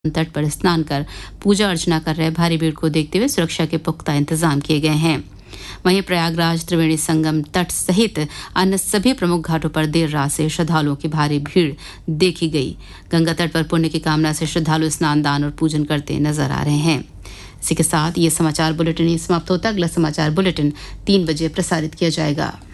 तट पर स्नान कर पूजा अर्चना कर रहे भारी भीड़ को देखते हुए सुरक्षा के पुख्ता इंतजाम किए गए हैं। वहीं प्रयागराज त्रिवेणी संगम तट सहित अन्य सभी प्रमुख घाटों पर देर रात से श्रद्धालुओं की भारी भीड़ देखी गई। गंगा तट पर पुण्य की कामना से श्रद्धालु स्नान, दान और पूजन करते नजर आ रहे हैं। इसी के साथ ये समाचार बुलेटिन समाप्त होता है। अगला समाचार बुलेटिन 3 बजे प्रसारित किया जाएगा।